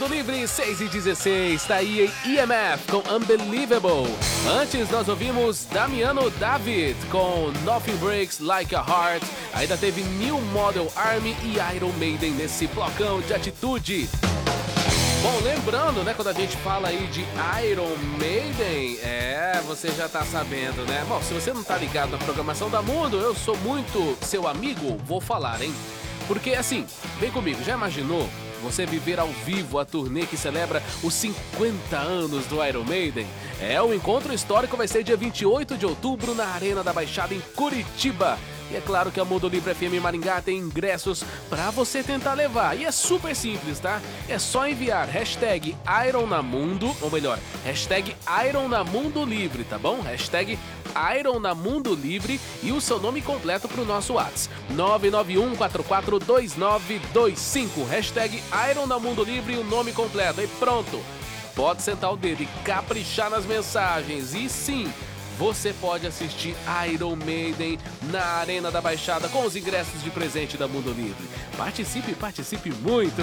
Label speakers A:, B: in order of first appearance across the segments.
A: Mundo Livre 6:16, tá aí em EMF com Unbelievable. Antes nós ouvimos Damiano David com Nothing Breaks Like a Heart. Ainda teve New Model Army e Iron Maiden nesse blocão de atitude. Bom, lembrando, né, quando a gente fala aí de Iron Maiden, você já tá sabendo, né? Bom, se você não tá ligado na programação da Mundo, eu sou muito seu amigo, vou falar, hein? Porque assim, vem comigo, já imaginou você viver ao vivo a turnê que celebra os 50 anos do Iron Maiden? O encontro histórico vai ser dia 28 de outubro na Arena da Baixada em Curitiba. E é claro que a Mundo Livre FM Maringá tem ingressos pra você tentar levar. E é super simples, tá? É só enviar hashtag #IronNamundo, ou melhor, hashtag #IronNamundoLivre, tá bom? Hashtag #IronNamundoLivre e o seu nome completo pro nosso WhatsApp. 991442925. Hashtag #IronNamundoLivre e o nome completo. E pronto. Pode sentar o dedo e caprichar nas mensagens. E sim, você pode assistir Iron Maiden na Arena da Baixada com os ingressos de presente da Mundo Livre. Participe muito!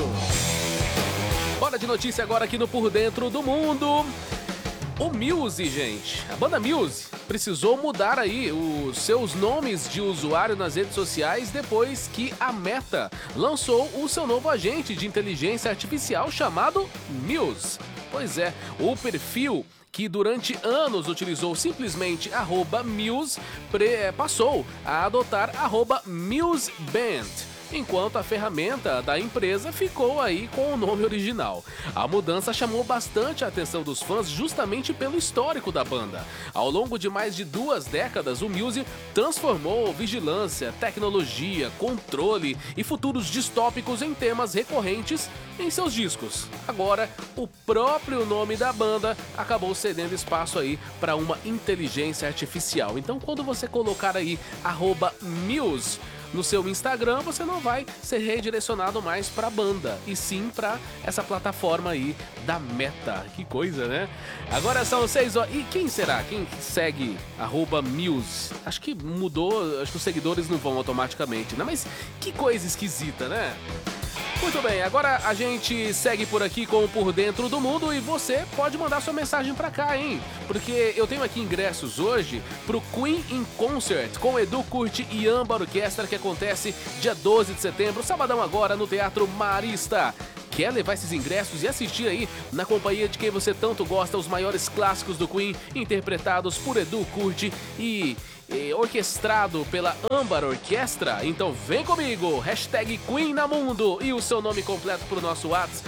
A: Bora de notícia agora aqui no Por Dentro do Mundo. O Muse, gente, a banda Muse precisou mudar aí os seus nomes de usuário nas redes sociais depois que a Meta lançou o seu novo agente de inteligência artificial chamado Muse. Pois é, o perfil que durante anos utilizou simplesmente @Muse, passou a adotar @MuseBand, enquanto a ferramenta da empresa ficou aí com o nome original. A mudança chamou bastante a atenção dos fãs justamente pelo histórico da banda. Ao longo de mais de 2 décadas, o Muse transformou vigilância, tecnologia, controle e futuros distópicos em temas recorrentes em seus discos. Agora, o próprio nome da banda acabou cedendo espaço aí para uma inteligência artificial. Então, quando você colocar aí @Muse no seu Instagram, você não vai ser redirecionado mais para a banda, e sim para essa plataforma aí da Meta. Que coisa, né? Agora são 6 horas. E quem será? Quem segue @Muse? Acho que mudou, acho que os seguidores não vão automaticamente, né? Mas que coisa esquisita, né? Muito bem, agora a gente segue por aqui com o Por Dentro do Mundo e você pode mandar sua mensagem pra cá, hein? Porque eu tenho aqui ingressos hoje pro Queen in Concert com Edu Curti e Âmbar Orquestra, que acontece dia 12 de setembro, sabadão agora, no Teatro Marista. Quer levar esses ingressos e assistir aí na companhia de quem você tanto gosta, os maiores clássicos do Queen, interpretados por Edu Curti e orquestrado pela Âmbar Orquestra? Então vem comigo, hashtag Queen na Mundo e o seu nome completo pro nosso WhatsApp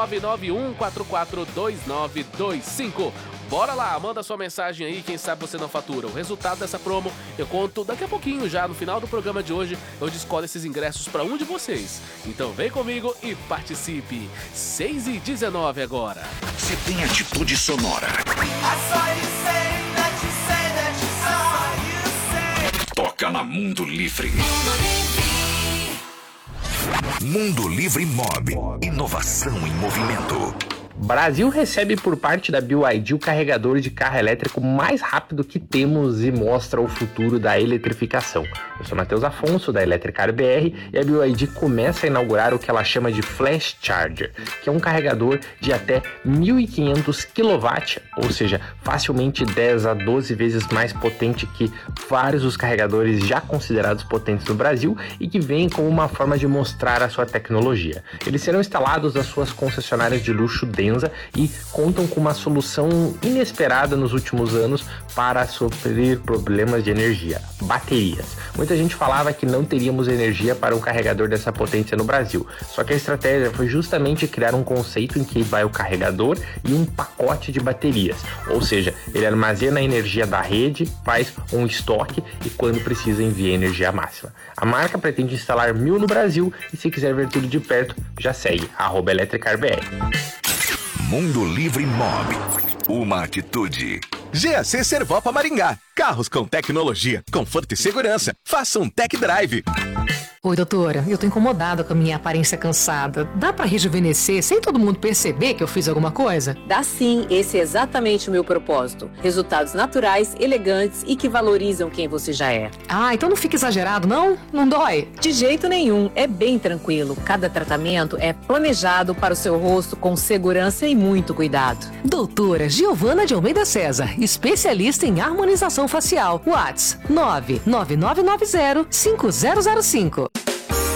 A: 991442925. Bora lá, manda sua mensagem aí, quem sabe você não fatura. O resultado dessa promo eu conto daqui a pouquinho já, no final do programa de hoje, eu escolho esses ingressos para um de vocês. Então vem comigo e participe. 6:19 agora.
B: Você tem atitude sonora. Toca na Mundo Livre. Mundo Livre Mob. Inovação em movimento.
C: Brasil recebe por parte da BYD o carregador de carro elétrico mais rápido que temos e mostra o futuro da eletrificação. Eu sou Matheus Afonso, da Electricar BR, e a BYD começa a inaugurar o que ela chama de Flash Charger, que é um carregador de até 1.500 kW, ou seja, facilmente 10 a 12 vezes mais potente que vários dos carregadores já considerados potentes no Brasil e que vem como uma forma de mostrar a sua tecnologia. Eles serão instalados nas suas concessionárias de luxo dentro e contam com uma solução inesperada nos últimos anos para suprir problemas de energia: baterias. Muita gente falava que não teríamos energia para um carregador dessa potência no Brasil, só que a estratégia foi justamente criar um conceito em que vai o carregador e um pacote de baterias, ou seja, ele armazena a energia da rede, faz um estoque e quando precisa envia a energia máxima. A marca pretende instalar 1.000 no Brasil e se quiser ver tudo de perto, já segue @EletricarBR.
B: Mundo Livre Mob. Uma atitude.
D: GAC Servopa Maringá. Carros com tecnologia, conforto e segurança. Faça um tech drive. Oi, doutora, eu tô incomodada com a minha aparência cansada. Dá pra rejuvenescer sem todo mundo perceber que eu fiz alguma coisa?
E: Dá sim, esse é exatamente o meu propósito. Resultados naturais, elegantes e que valorizam quem você já é.
D: Ah, então não fica exagerado, não? Não dói?
E: De jeito nenhum, é bem tranquilo. Cada tratamento é planejado para o seu rosto com segurança e muito cuidado.
D: Doutora Giovana de Almeida César, especialista em harmonização facial. WhatsApp 99990 5005.